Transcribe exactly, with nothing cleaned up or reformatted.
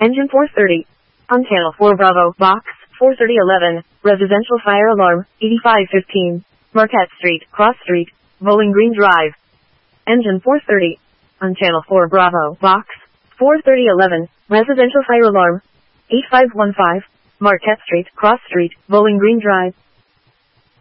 Engine four thirty. On channel four Bravo, box four thirty eleven, residential fire alarm, eighty-five fifteen, Marquette Street, Cross Street, Bowling Green Drive. Engine four thirty. On channel four Bravo, box four thirty eleven, residential fire alarm, eighty-five fifteen, Marquette Street, Cross Street, Bowling Green Drive.